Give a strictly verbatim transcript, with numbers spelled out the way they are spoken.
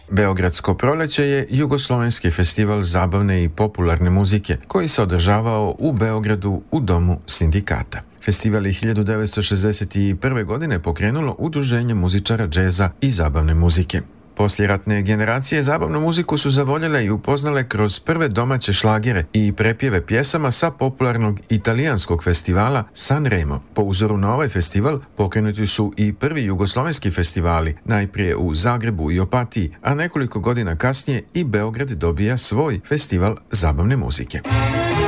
Beogradsko proleće je jugoslovenski festival zabavne i popularne muzike koji se održavao u Beogradu u Domu sindikata. Festival je hiljadu devetsto šezdeset prve. godine pokrenulo Udruženje muzičara džeza i zabavne muzike. Poslijeratne generacije zabavnu muziku su zavoljele i upoznale kroz prve domaće šlagere i prepjeve pjesama sa popularnog italijanskog festivala Sanremo. Po uzoru na ovaj festival pokrenuti su i prvi jugoslovenski festivali, najprije u Zagrebu i Opatiji, a nekoliko godina kasnije i Beograd dobija svoj festival zabavne muzike.